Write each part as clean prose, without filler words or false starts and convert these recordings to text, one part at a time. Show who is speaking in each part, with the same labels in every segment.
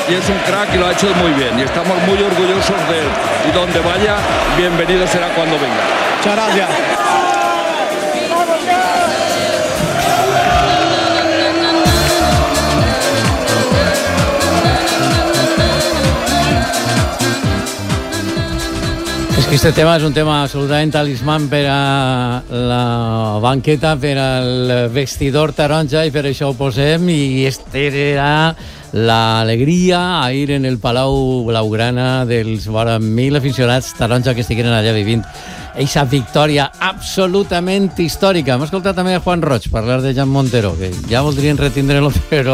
Speaker 1: y es un crack y lo ha hecho muy bien y estamos muy orgullosos de él, y donde vaya, bienvenido será cuando venga.
Speaker 2: Muchas gracias.
Speaker 3: És que este tema és un tema absolutament talismán per a la banqueta, per al vestidor taronja, i per això ho posem, i este serà l'alegria a ir en el Palau Blaugrana dels vora 1.000 aficionats taronja que estiguin allà vivint eixa victòria absolutament històrica. Hem escoltat també a Juan Roig parlar de Jan Montero, que ja voldrien retindre-lo,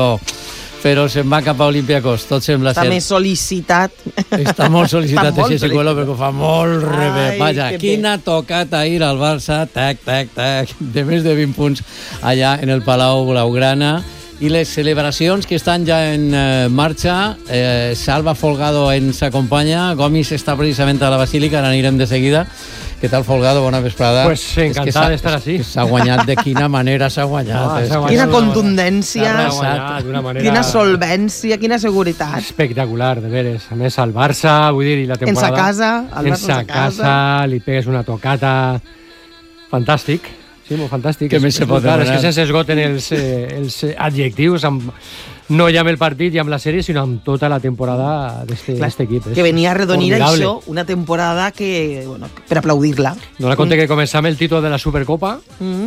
Speaker 3: però se'n va cap a Olympiacos, tot sembla ser.
Speaker 4: Està més sol·licitat.
Speaker 3: Està molt sol·licitat aquest seqüelo perquè ho fa molt rebé. Vaja, quina tocata ir al Barça, tac, de més de 20 punts allà en el Palau Blaugrana. I les celebracions que estan ja en marxa. Salva Folgado ens acompanya. Gomis està precisament a la Basílica, ara anirem de seguida. ¿Qué tal, Folgado? Buena vesprada.
Speaker 5: Pues encantado de estar así.
Speaker 3: S'ha guanyat de quina manera s'ha guanyat.
Speaker 4: Quina contundència, quina solvència, quina seguretat.
Speaker 5: Espectacular, de veres. A més, al Barça, vull dir, i la temporada...
Speaker 4: En sa casa,
Speaker 5: li pegues una tocata... Fantàstic. Sí, molt fantàstic.
Speaker 3: Què més se pot demanar?
Speaker 5: És que se'ns esgoten els adjectius no ja amb el partit i amb la sèrie, sinó amb tota la temporada d'este equip.
Speaker 4: Que venia a redonir això, una temporada que, bueno, per aplaudir-la.
Speaker 5: Dona compte que començam el títol de la Supercopa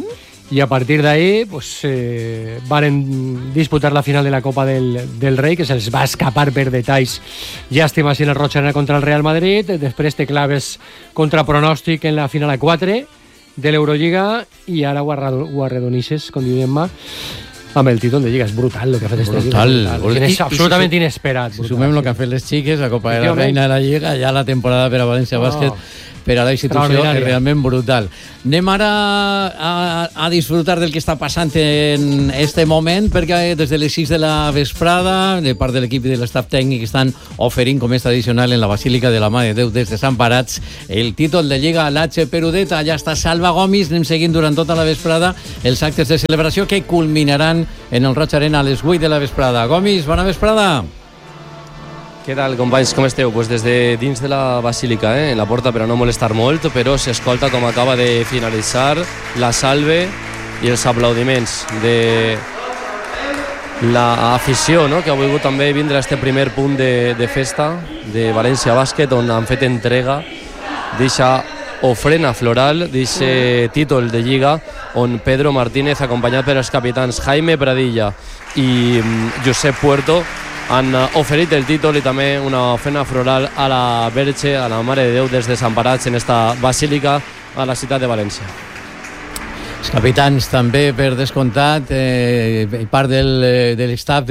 Speaker 5: i a partir d'ahí pues, varen disputar la final de la Copa del Rei, que se'ls va escapar per detalls llàstimes en el Roig Arena contra el Real Madrid, després te claves contra pronòstic en la final a 4 de l'Eurolliga i ara ho arredonixes, com diem amb el títol de Lliga. És brutal el que ha fet este equip. És absolutament inesperat.
Speaker 3: Si sumem el que han fet les xiques, la Copa de la Reina de la Lliga, ja la temporada per a València Bàsquet, per a la institució, és realment brutal. Anem ara a disfrutar del que està passant en este moment, perquè des de les 6 de la vesprada, de part de l'equip i de l'estaf tècnic, estan oferint, com és tradicional en la Basílica de la Mare de Déu des de Sant Parats, el títol de Lliga a l'H Perudet. Allà està Salva Gomis. Anem seguint durant tota la vesprada els actes de celebració que culminaran en el Roig Arena a les 8 de la vesprada. Gomis, bona vesprada.
Speaker 6: Què tal, companys, com esteu? Pues des de dins de la Basílica, en la porta per a no molestar molt, però s'escolta com acaba de finalitzar la salve i els aplaudiments de l'afició, no? Que ha volgut també vindre a este primer punt de festa de València Bàsquet, on han fet entrega d'eixa ofrena floral, d'aquest títol de Lliga, on Pedro Martínez, acompanyat per els capitans Jaime Pradilla i Josep Puerto, han oferit el títol i també una ofrena floral a la Verge, a la Mare de Déu, des de Sant Parats, en esta basílica a la ciutat de València.
Speaker 3: Els capitans també, per descomptat, part de l'estaf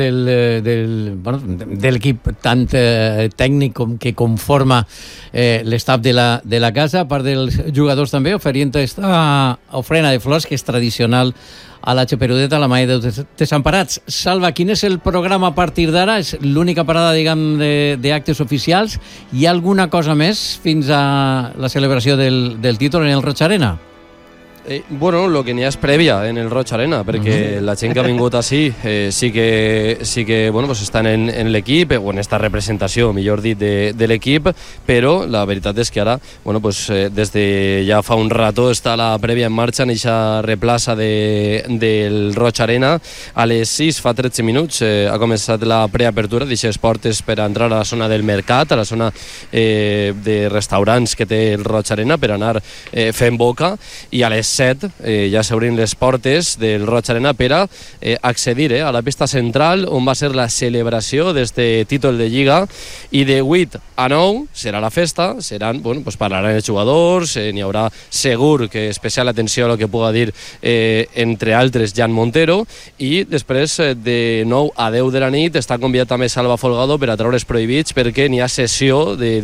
Speaker 3: de l'equip tant tècnic com que conforma l'estaf de la casa, part dels jugadors també, oferint aquesta ofrena de flors que és tradicional a l'H Perudet, a la Mare de Déu de Sant Parats. Salva, quin és el programa a partir d'ara? És l'única parada, diguem, d'actes oficials? Hi ha alguna cosa més fins a la celebració del títol en el Roig Arena?
Speaker 6: Bueno, lo que n'hi ha és prèvia en el Roig Arena, perquè la gent que ha vingut així sí que bueno, pues estan en l'equip, o en esta representació, millor dit, de l'equip, però la veritat és que ara, bueno, pues, des de ja fa un rato està la prèvia en marxa en aquesta replaça del Roig Arena. A les 6, fa 13 minuts, ha començat la preapertura d'aixes portes per a entrar a la zona del mercat, a la zona de restaurants que té el Roig Arena, per anar fent boca, i a les 7 ja s'obrin les portes del Roig Arena per a accedir a la pista central, on va ser la celebració d'este títol de Lliga, i de 8 a 9 serà la festa, bueno, pues parlaran els jugadors, n'hi haurà segur que especial atenció a lo que puga dir entre altres Jan Montero, i després de 9 a 10 de la nit està convidat també Salva Folgado per a treure's prohibits, perquè n'hi ha sessió de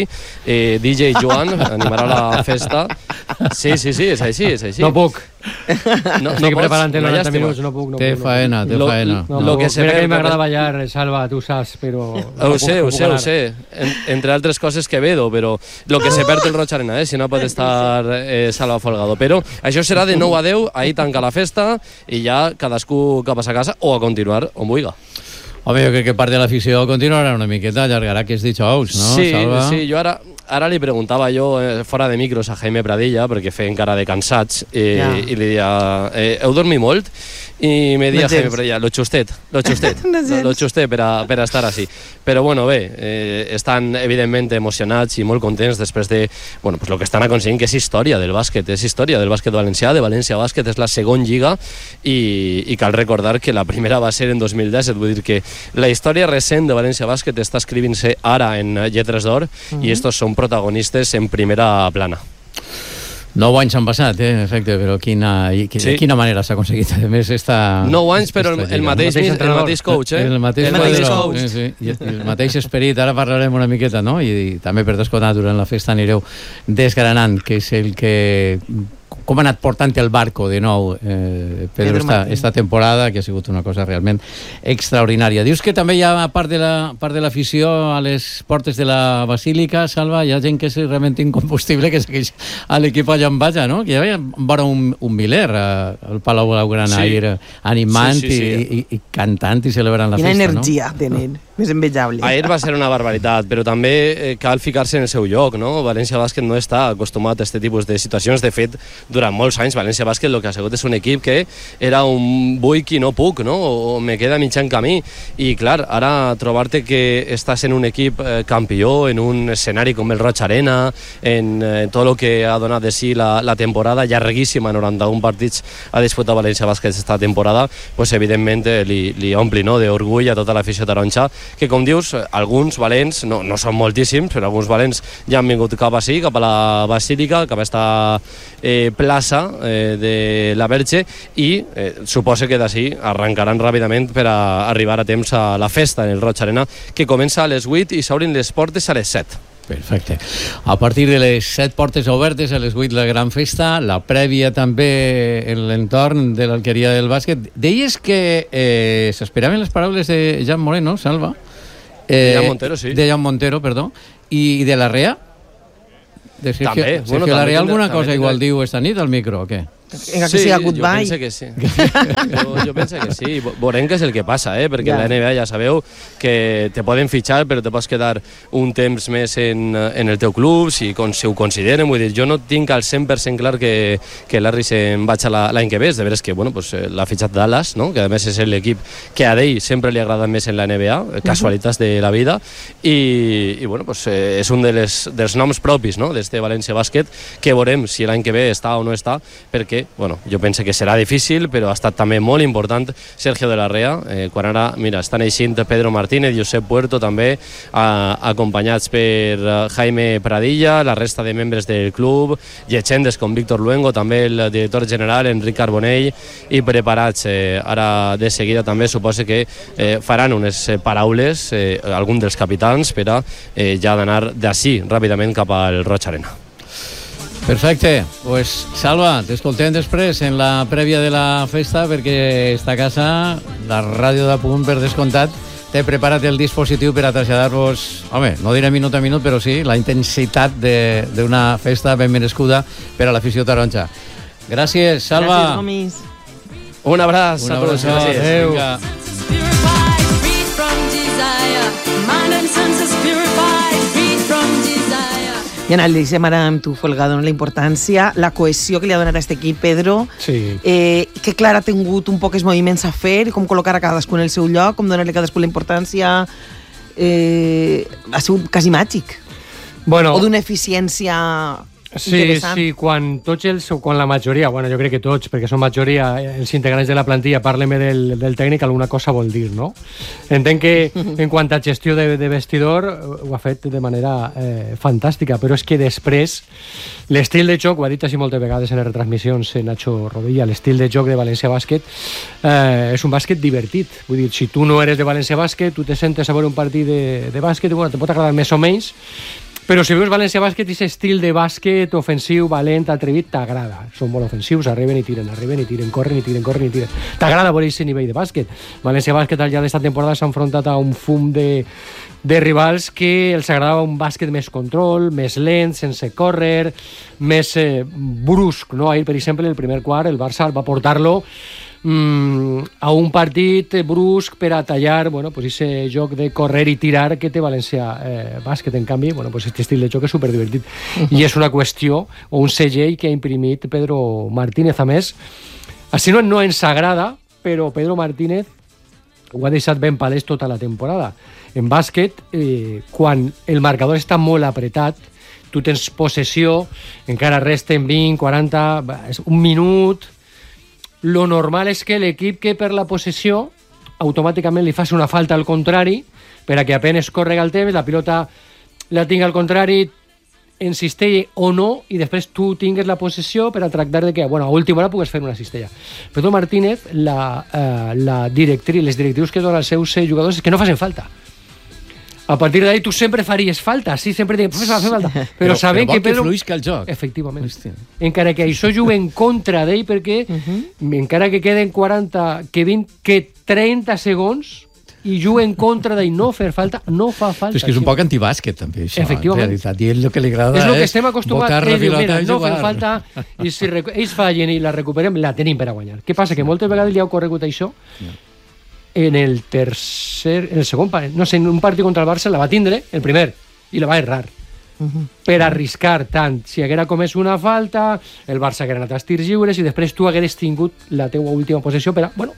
Speaker 6: DJ Joan animarà la festa. Sí, és així.
Speaker 5: No puc.
Speaker 6: No
Speaker 5: estic preparant en 90 minuts, no puc.
Speaker 3: Té faena.
Speaker 5: Mira que a mi m'agrada ballar, Salva, tu saps, però...
Speaker 6: Ho sé. Entre altres coses que vedo, però lo que se perd el Roig Arena, si no pot estar Salva Folgado. Però això serà de 9 a 10, ahir tanca la festa, i ja cadascú cap a sa casa o a continuar on vulgui.
Speaker 3: Home, jo crec que part de l'afició continuarà una miqueta, allargarà aquests dijous, no,
Speaker 6: sí,
Speaker 3: Salva?
Speaker 6: Sí, jo ara li preguntava jo fora de micros a Jaime Pradilla, perquè feien cara de cansats, i li deia, heu dormit molt? I me deia Jaime Pradilla, lo justet per a estar així. Però bueno, bé, estan evidentment emocionats i molt contents després de, bueno, pues lo que estan aconseguint, que és història del bàsquet, és història del bàsquet valencià, de València Bàsquet, és la segona lliga, i cal recordar que la primera va ser en 2017, vull dir que la història recent de València Bàsquet està escrivint-se ara en lletres d'or, i estos són protagonistes en primera plana.
Speaker 3: 9 anys han passat, en efecte, però de quina manera s'ha aconseguit? A més,
Speaker 6: 9 anys, però el mateix coach,
Speaker 3: El mateix coach. Sí. I el mateix esperit. Ara parlarem una miqueta, no? I també, per descomptat, durant la festa anireu desgranant, que és el que... Com ha anat portant el barco de nou, Pedro, esta temporada, que ha sigut una cosa realment extraordinària. Dius que també hi ha, a part de l'afició a les portes de la Basílica, Salva, hi ha gent que és realment incombustible, que segueix a l'equip allà on vaja, no? Que hi havia vora un miler al Palau Blaugrana, animant i cantant i celebrant la festa, no?
Speaker 4: Quina energia tenen, més envejable.
Speaker 6: Ahir va ser una barbaritat, però també cal ficar-se en el seu lloc, no? València Bàsquet no està acostumat a aquest tipus de situacions. De fet, durant molts anys València Bàsquet el que ha sigut és un equip que era un vull qui no puc, no? O me queda mitjan camí, i clar, ara trobar-te que estàs en un equip campió, en un escenari com el Roig Arena, en tot el que ha donat de si la temporada llarguíssima, 91 partits ha disputat València Bàsquet aquesta temporada, pues evidentment li ompli, no?, d'orgull a tota l'afició taronja, que com dius, alguns valents, no són moltíssims, però alguns valents ja han vingut cap ací, cap a la Basílica, cap a esta plaça de la Verge, i suposa que d'ací arrencaran ràpidament per a arribar a temps a la festa en el Roig Arena, que comença a les 8 i s'obrin les portes a les 7.
Speaker 3: Perfecte. A partir de les 7 portes obertes, a les 8 la gran festa, la prèvia també en l'entorn de l'Alqueria del Bàsquet. Deies que s'esperaven les paraules de Jan Moreno, Salva.
Speaker 6: De Jan Montero, sí.
Speaker 3: De Jan Montero, perdó. I de la Rea? De Sergio Larrea, alguna cosa igual diu esta nit al micro, o què?
Speaker 4: Que siga goodbye.
Speaker 6: Jo penso que sí. Jo penso que sí. Veurem què és el que passa, perquè en la NBA ja sabeu que te poden fitxar, però te pots quedar un temps més en el teu club, si ho consideren. Vull dir, jo no tinc al 100% clar que Larry se'n vaig l'any que ve. De veres que l'ha fitxat Dallas, no? Que a més és l'equip que a ell sempre li agrada més en la NBA, casualitats de la vida, i és un dels noms propis, no?, d'este València Bàsquet, que veurem si l'any que ve està o no està, perquè jo penso que serà difícil, però ha estat també molt important Sergio de la Rea, quan ara, mira, estan eixint Pedro Martínez, Josep Puerto també, acompanyats per Jaime Pradilla, la resta de membres del club, llegendes com Víctor Luengo, també el director general Enric Carbonell, i preparats ara de seguida també suposo que faran unes paraules algun dels capitans per a ja d'anar d'ací ràpidament cap al Roig Arena.
Speaker 3: Perfecte, pues Salva, t'escoltem després en la prèvia de la festa, perquè esta casa, la ràdio de Punt, per descomptat, té preparat el dispositiu per a traslladar-vos, home, no diré minut a minut, però sí, la intensitat d'una festa ben merescuda per a l'afició taronja. Gràcies, Salva.
Speaker 4: Gràcies, homis.
Speaker 6: Un abraç a tots.
Speaker 3: Adéu.
Speaker 4: I analitzem ara amb tu, Folgado, la importància, la cohesió que li ha donat a aquest equip, Pedro, que clar ha tingut un pocs moviments a fer, com col·locar a cadascú en el seu lloc, com donar-li a cadascú la importància, ha sigut quasi màgic. O d'una eficiència interessant.
Speaker 5: Sí, quan la majoria, jo crec que tots, perquè són majoria els integrants de la plantilla, parlem del tècnic, alguna cosa vol dir, no? Entenc que en quant a gestió de vestidor ho ha fet de manera fantàstica, però és que després l'estil de joc, ho ha dit així moltes vegades en les retransmissions Nacho Rodilla, l'estil de joc de València Bàsquet és un bàsquet divertit. Vull dir, si tu no eres de València Bàsquet, tu te sentes a veure un partit de bàsquet, te pot agradar més o menys, però si veus València Bàsquet, aquest estil de bàsquet ofensiu, valent, atrevit, t'agrada. Són molt ofensius, arriben i tiren, corren i tiren. T'agrada veure aquest nivell de bàsquet. València Bàsquet al llarg d'esta temporada s'ha enfrontat a un fum de rivals que els agradava un bàsquet més control, més lent, sense córrer, més brusc, no? Ahir, per exemple, el primer quart, el Barça va portar-lo a un partit brusc per a tallar, bueno, pues ese joc de correr i tirar que té València Bàsquet. En canvi, bueno, pues este estil de joc és superdivertit. I és una qüestió o un segell que ha imprimit Pedro Martínez. A més, així no ens agrada, però Pedro Martínez ho ha deixat ben palès tota la temporada. En bàsquet, quan el marcador està molt apretat, tu tens possessió, encara resten 20, 40, un minut. Lo normal és que l'equip que per la possessió automàticament li faci una falta al contrari per a que apenes correga el temps, la pilota la tinga al contrari, encistella o no, i després tu tingues la possessió per a tractar de que, bueno, a última hora pugues fer una cistella. Pedro Martínez, les directrius que dona als seus jugadors és que no facin falta. A partir d'ahí tu sempre faries falta, sí, sempre digues, fer falta, però sabent que Pedro...
Speaker 3: Però vol que fluïsca el joc.
Speaker 5: Efectivament. Hòstia. Encara que això juga en contra d'ell, perquè encara que queden 40, que 20, que 30 segons i juga en contra d'ell no fer falta, no fa falta.
Speaker 3: Però és que és un poc antibàsquet, també, això.
Speaker 5: Efectivament.
Speaker 3: En realitat, i ell el que li agrada
Speaker 5: és el que estem acostumats.
Speaker 3: Botar la pilota i
Speaker 5: no
Speaker 3: jugar.
Speaker 5: fer falta, i si ells fallen i la recuperem, la tenim per a guanyar. Què passa? Que moltes vegades li heu corregut això en el segon partit, no sé, en un partit contra el Barça la va tindre, el primer, i la va errar. Per arriscar tant. Si haguera comès una falta, el Barça haguera anat als tirs lliures i després tu hagueres tingut la teua última possessió per a, bueno,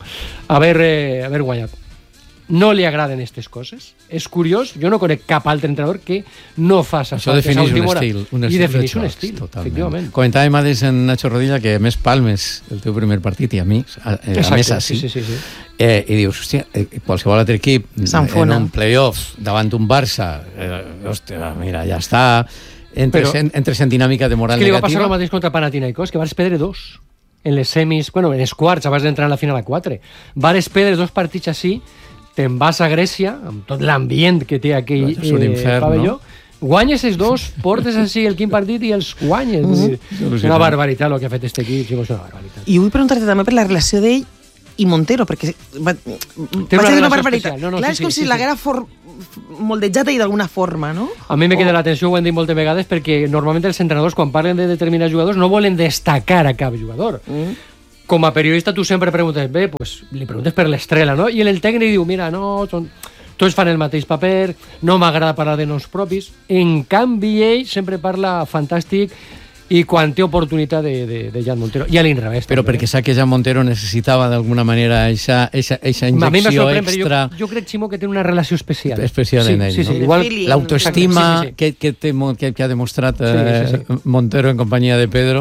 Speaker 5: haver guanyat. No li agraden aquestes coses. És curiós, jo no conec cap altre entrenador que no faci
Speaker 3: això defineix un estil.
Speaker 5: I defineix un estil,
Speaker 3: totalment.
Speaker 5: efectivament.
Speaker 3: Comentàvem en Nacho Rodilla que a més palmes el teu primer partit i a més així.
Speaker 5: Sí.
Speaker 3: I dius, hòstia, qualsevol altre equip en un playoff davant d'un Barça, hòstia, mira, ja està, entres en dinàmica de moral negativa.
Speaker 5: És que li va passar el mateix contra Panathinaikos, que vas perdre 2 en les semis, bueno, en els quarts, abans d'entrar en la final a 4. Vas perdre 2 partits així, te'n vas a Grècia, amb tot l'ambient que té aquell pavelló, guanyes els 2, portes així el quin partit i els guanyes. És una barbaritat el que ha fet aquest equip, és una barbaritat.
Speaker 4: I vull preguntar-te també per la relació d'ell i Montero, perquè va ser una barbaritat. Clar, és com si l'haguera moldejat ell d'alguna forma, no?
Speaker 5: A mi me queda l'atenció, ho hem dit moltes vegades, perquè normalment els entrenadors, quan parlen de determinats jugadors, no volen destacar a cap jugador. Com a periodista tu sempre preguntes, pues li preguntes per l'estrela, no? I el tècnic diu, mira, no, tots fan el mateix paper, no m'agrada parlar de noms propis. En canvi, ell sempre parla fantàstic i quan té oportunitat de Jan Montero. I a l'inrevés.
Speaker 3: Però perquè sap que Jan Montero necessitava d'alguna manera eixa injecció extra.
Speaker 5: Jo crec, Ximo, que té una relació especial.
Speaker 3: Especial en ell, no?
Speaker 5: Igual
Speaker 3: l'autoestima que ha demostrat Montero en companyia de Pedro,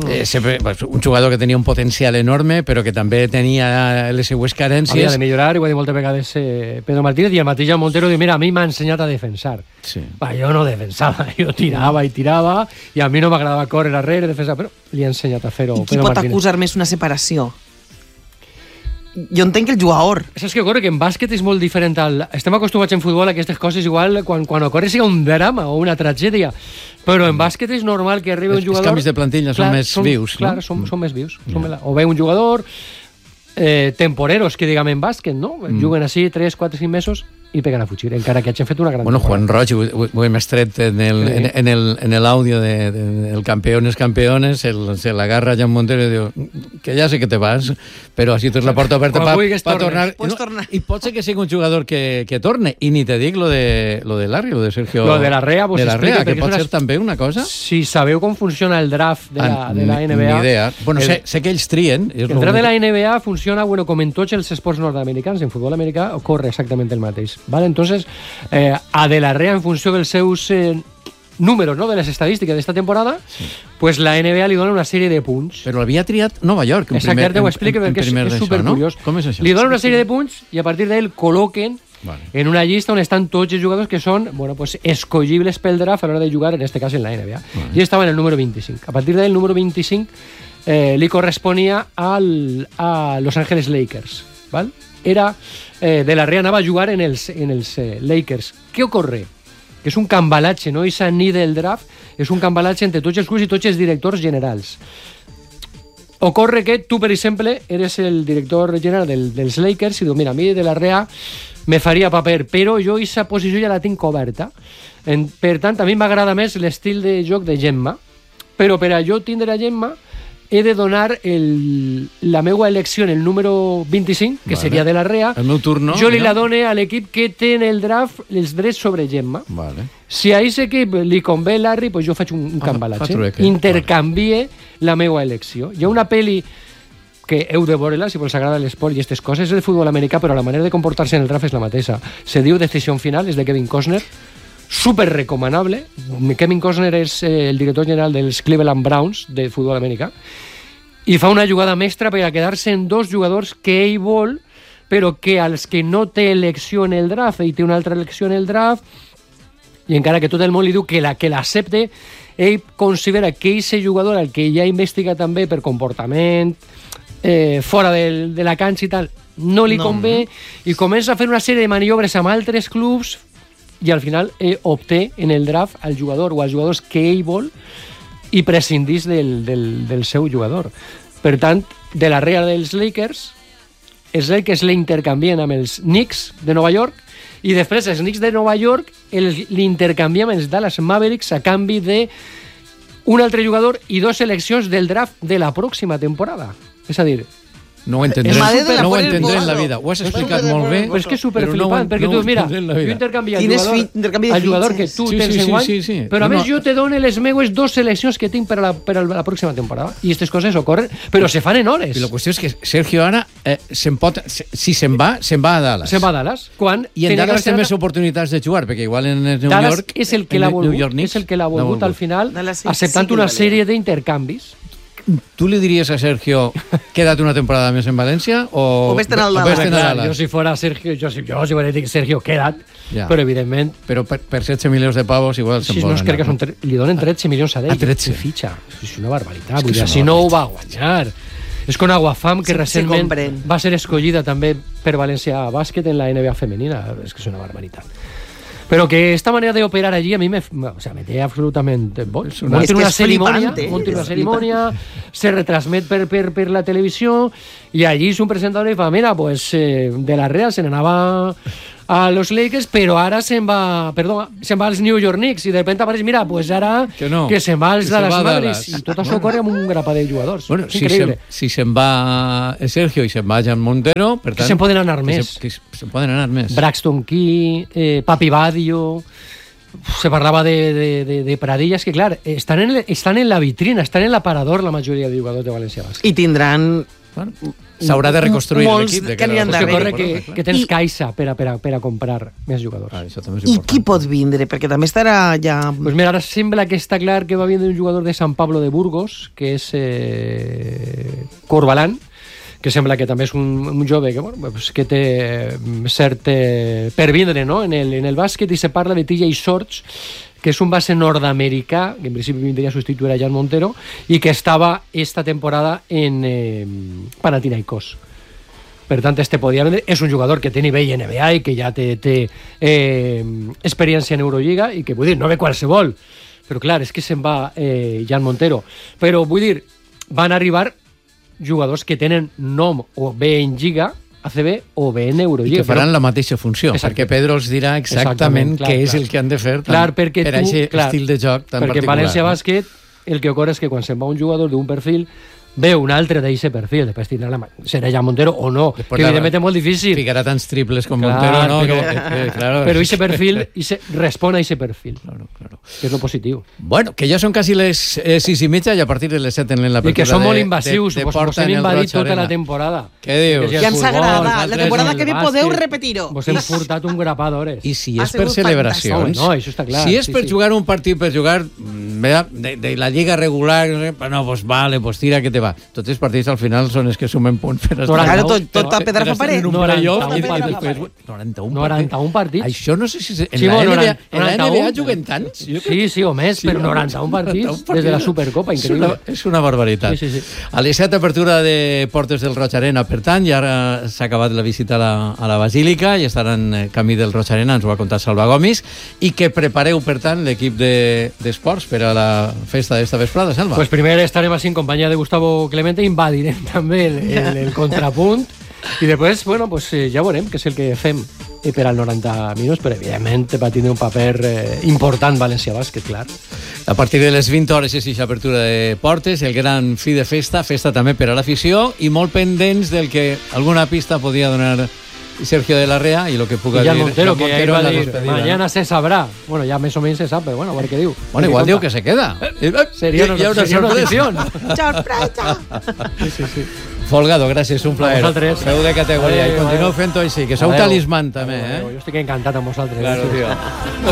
Speaker 3: un jugador que tenia un potencial enorme, però que també tenia les seues carències.
Speaker 5: Havia de millorar, ho ha dit moltes vegades Pedro Martínez, i el mateix Jan Montero diu, mira, a mi m'ha ensenyat a defensar. Jo no defensava, jo tirava, i a mi no m'agradava córrer darrere, defensar, però li ha ensenyat a fer-ho.
Speaker 4: I qui pot acusar més una separació? Jo entenc que el jugador.
Speaker 5: Saps què ocorre? Que en bàsquet és molt diferent. Estem acostumats en futbol a aquestes coses, igual quan ocorre siga un drama o una tragèdia, però en bàsquet és normal que arribi un jugador...
Speaker 3: Els canvis de plantilla són més vius, no?
Speaker 5: Clar, són més vius. O ve un jugador temporeros, que diguem en bàsquet, no? Juguen així 3, 4, 5 mesos i peguen a fugir, encara que hagin fet una gran...
Speaker 3: Bueno, Juan Roig, ho hem estret en l'àudio del Campeones, se l'agarra Jan Montero i diu que ja sé que te vas, però així tens la porta oberta per tornar. I pot ser que sigui un jugador que torne, i ni te dic lo de Larry, lo de Sergio...
Speaker 5: Lo de Larrea,
Speaker 3: que pot ser també una cosa.
Speaker 5: Si sabeu com funciona el draft de la NBA...
Speaker 3: Ni idea. Bueno, sé que ells trien.
Speaker 5: El draft de la NBA funciona, bueno, com en tots els esports nord-americans, en futbol americà ocorre exactament el mateix. ¿Vale? Entonces, a De La Rea, en funció dels seus números, ¿no?, de les estadístiques d'esta temporada, pues la NBA li dona una sèrie de punts.
Speaker 3: Però l'havia triat Nova York.
Speaker 5: Exacte, ho explico perquè és supercuriós.
Speaker 3: Com és això?
Speaker 5: Li dona una sèrie de punts i a partir d'ell col·loquen en una llista on estan tots els jugadors que són, bueno, pues, escollibles pel draft a l'hora de jugar, en este cas en la NBA. I estava en el número 25. A partir d'ell, el número 25 li corresponia a Los Angeles Lakers, ¿vale? Era De La Rea anava a jugar en els Lakers. Què ocorre? Que és un cambalatge, no? Esa ni del draft és un cambalatge entre tots els clubs i tots els directors generals. Ocorre que tu, per exemple, eres el director general dels Lakers i dius, mira, a mi De La Rea me faria paper, però jo aquesta posició ja la tinc coberta. Per tant, a mi m'agrada més l'estil de joc de Gemma, però per a jo tindre a Gemma he de donar la meva elecció, el número 25, que seria de la REA.
Speaker 3: El meu turno.
Speaker 5: Jo li la done a l'equip que té en el draft els drets sobre Gemma.
Speaker 3: Vale.
Speaker 5: Si a aquest equip li convé Larry, pues jo faig un cambalatge. Intercanvie la meva elecció. Hi ha una pel·li que heu de veure-la, si us agrada l'esport i aquestes coses, és de futbol americà, però la manera de comportar-se en el draft és la mateixa. Se diu Decisió Final, és de Kevin Costner, super recomanable. Kevin Costner és el director general dels Cleveland Browns de futbol americà i fa una jugada mestra per a quedar-se en 2 jugadors que ell vol, però que als que no té elecció en el draft, ell té una altra elecció en el draft, i encara que tot el món li diu que l'accepte, ell considera que aquest jugador, al que ja investiga també per comportament, fora de la canxa i tal, no li convé, i comença a fer una sèrie de maniobres amb altres clubs, i al final obté en el draft al jugador o als jugadors que ell vol i prescindís del seu jugador. Per tant, de la REA dels Lakers, els Lakers l'intercanvien amb els Knicks de Nova York i després els Knicks de Nova York l'intercanvien amb els Dallas Mavericks a canvi d'un altre jugador i 2 seleccions del draft de la pròxima temporada. És a dir,
Speaker 3: no ho entendré en la vida. Ho has explicat molt bé.
Speaker 5: Però és que és superflipant, perquè tu, mira, jo intercanvio el jugador que tu tens en guany, però a més jo te dono les meues 2 seleccions que tinc per a la pròxima temporada. I aquestes coses ocorren, però se fan en hores.
Speaker 3: I la qüestió és que Sergio ara, si se'n va a Dallas.
Speaker 5: Se'n va a Dallas.
Speaker 3: I en Dallas té més oportunitats de jugar, perquè igual en New York...
Speaker 5: Dallas és el que l'ha volgut al final, acceptant una sèrie d'intercanvis.
Speaker 3: ¿Tú le dirías a Sergio, quédate una temporada más en Valencia o
Speaker 4: vés-te'n al Dallas?
Speaker 5: Yo si fuera Sergio, yo si fuera Sergio, queda't, però evidentment...
Speaker 3: Però per 16 milions de pavos igual se'n poden anar.
Speaker 5: Crec que li donen 13 milions a ell. A 13? Fitxa. És una barbaritat. Si no ho va guanyar. És con Aguafam, que recentment va ser escollida també per València Bàsquet en la NBA femenina. És que és una barbaritat. Pero que esta manera de operar allí a mí me té absolutamente... Monten una ceremonia, se retransmet per la televisió i allí és un presentador i fa, mira, pues de la REA se n'anava a los Lakers, però ara se'n va als New York Knicks i de repente apareix, mira, pues ara que se'n va als Dallas Mavericks i tot això corre amb un grapat de jugadors.
Speaker 3: Bueno, si se'n va Sergio i se'n va Jan Montero, per tant...
Speaker 5: Se'n poden anar més.
Speaker 3: Se'n poden anar més.
Speaker 5: Braxton Key, Papi Badio... Se parlava de Pradillas, que clar, estan en la vitrina, estan en l'aparador la majoria de jugadors de València Bàsquet.
Speaker 4: I tindran...
Speaker 3: S'haurà de reconstruir l'equip.
Speaker 5: Que tens caixa per a comprar més jugadors.
Speaker 4: I qui pot vindre? Perquè també estarà ja...
Speaker 5: Pues mira, ara sembla que està clar que va vindre un jugador de San Pablo de Burgos, que és Corbalán, que sembla que també és un jove que té cert per vindre, no? en el bàsquet, i se parla de TJ Shorts, que és un base nord-americà, que en principi vindria a substituir a Jan Montero, i que estava esta temporada en Panathinaikos. Per tant, podia vendre. És un jugador que té nivell NBA i que ja té experiència en Eurolliga i que, vull dir, no ve qualsevol. Però clar, és que se'n va Jan Montero. Però, vull dir, van arribar jugadors que tenen nom o bé en Lliga, ACB, o bé en Eurolliga.
Speaker 3: I que faran la mateixa funció, perquè Pedro els dirà exactament què és el que han de fer per a aquest estil de joc tan particular.
Speaker 5: Perquè en València Bàsquet el que ocorre és que quan se'n va un jugador d'un perfil veu un altre d'aquest perfil, després tindrà serà ja Montero o no, que evidentment és molt difícil.
Speaker 3: Ficarà tants triples com Montero, no?
Speaker 5: Però aquest perfil respon a aquest perfil, que és lo positiu.
Speaker 3: Bueno, que ja són quasi les 6:30 i a partir de les 7 en l'apertura.
Speaker 5: I que són molt invasius, vos hem invadit tota la temporada.
Speaker 3: Què dius?
Speaker 4: Ja ens agrada, la temporada que ve podeu repetir-ho.
Speaker 5: Vos hem furtat un grapat d'hores.
Speaker 3: I si és per celebracions,
Speaker 5: no, això està clar.
Speaker 3: Si és per jugar un partit, per jugar de la lliga regular, no, pues vale, pues tira que te va. Tots els partits al final són els que sumen punts per
Speaker 4: estar... Tot a pedra fa paret.
Speaker 5: 91 partits.
Speaker 3: Això no sé si... En la NBA juguen tants?
Speaker 5: Sí, o més, però 91 partits des de la Supercopa, increïble.
Speaker 3: És una barbaritat. A les 7 apertura de Portes del Roig Arena, per tant, i ara s'ha acabat la visita a la Basílica i estaran camí del Roig Arena, ens ho ha contat Salva Gomis, i que prepareu, per tant, l'equip d'esports per a la festa d'esta vesprada, Salva.
Speaker 5: Pues primer estarem així en companyia de Gustavo Clemente, invadirem també el contrapunt i després, bueno, pues ja veurem què és el que fem per als 90 minuts, però evidentment va tindre un paper important València Bàsquet, clar.
Speaker 3: A partir de les 20 hores és aquesta apertura de portes, el gran fi de festa també per a l'afició, i molt pendents del que alguna pista podia donar Sergio de la Rea y lo que puga
Speaker 5: decir Montero, que ahí va a decir, mañana se sabrá. Bueno, ya más o menos se sabe, pero bueno, a ver qué digo.
Speaker 3: Bueno, igual digo que se queda.
Speaker 5: Sería una sorpresa.
Speaker 4: Sorpresa.
Speaker 5: Sí.
Speaker 3: Folgado, gràcies, un plaer.
Speaker 5: Feu
Speaker 3: de categoria i continueu fent-ho així, que sou talismant també,
Speaker 5: Jo estic encantat amb vosaltres.
Speaker 3: Claro, tio.